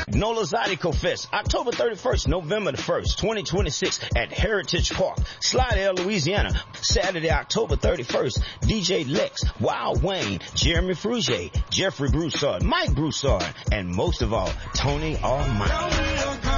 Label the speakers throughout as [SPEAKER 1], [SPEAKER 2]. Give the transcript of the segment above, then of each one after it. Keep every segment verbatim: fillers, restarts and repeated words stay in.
[SPEAKER 1] NOLA Zydeco Fest, October thirty-first, November the first, twenty twenty-six at Heritage Park, Slidell, Louisiana. Saturday, October thirty-first, D J Lex, Wild Wayne, Jeremy Frugier, Jeffrey Broussard, Mike Broussard, and most of all, Tony Almighty.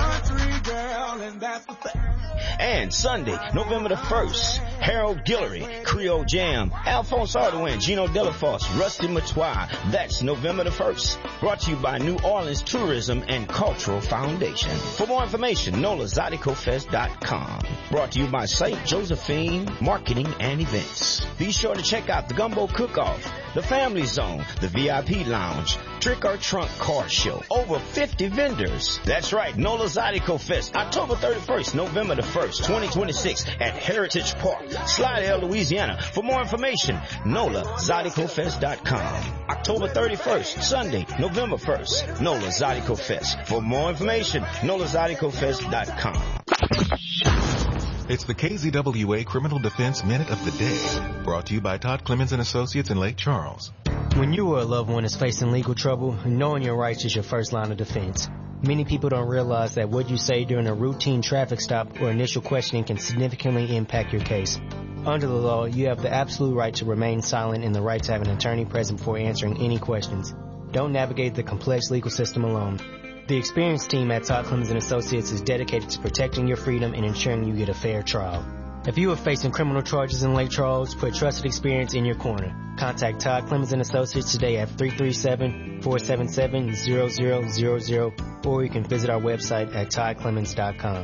[SPEAKER 1] And Sunday, November the first, Harold Guillory, Creole Jam, Alphonse Ardoin, Gino Delafosse, Rusty Matois. That's November the first. Brought to you by New Orleans Tourism and Cultural Foundation. For more information, nola zydeco fest dot com. Brought to you by Saint Josephine Marketing and Events. Be sure to check out the Gumbo Cook-Off, the Family Zone, the V I P Lounge, Trick or Trunk Car Show. Over fifty vendors. That's right, NOLA Zydeco Fest, October thirty-first, November the first, twenty twenty-six at Heritage Park, Slidell, Louisiana. For more information, nola zydeco fest dot com. October thirty-first, Sunday, November first, NOLA Zydeco Fest. For more information, nola zydeco fest dot com.
[SPEAKER 2] It's the K Z W A Criminal Defense Minute of the Day, brought to you by Todd Clemens and Associates in Lake Charles.
[SPEAKER 3] When you or a loved one is facing legal trouble, knowing your rights is your first line of defense. Many people don't realize that what you say during a routine traffic stop or initial questioning can significantly impact your case. Under the law, you have the absolute right to remain silent and the right to have an attorney present before answering any questions. Don't navigate the complex legal system alone. The experienced team at Todd Clemens and Associates is dedicated to protecting your freedom and ensuring you get a fair trial. If you are facing criminal charges in Lake Charles, put trusted experience in your corner. Contact Todd Clemens and Associates today at three three seven, four seven seven, zero zero zero zero, or you can visit our website at todd clemens dot com.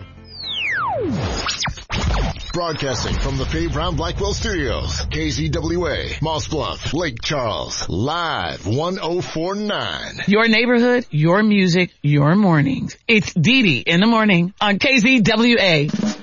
[SPEAKER 4] Broadcasting from the Fave Brown Blackwell Studios, K Z W A, Moss Bluff, Lake Charles, live one oh four point nine.
[SPEAKER 5] Your neighborhood, your music, your mornings. It's Dee Dee in the morning on K Z W A.